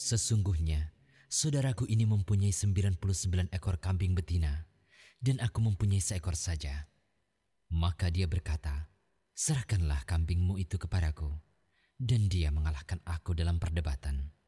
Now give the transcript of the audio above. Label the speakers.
Speaker 1: Sesungguhnya, saudaraku ini mempunyai 99 ekor kambing betina, dan aku mempunyai seekor saja. Maka dia berkata, serahkanlah kambingmu itu kepadaku. Dan dia mengalahkan aku dalam perdebatan.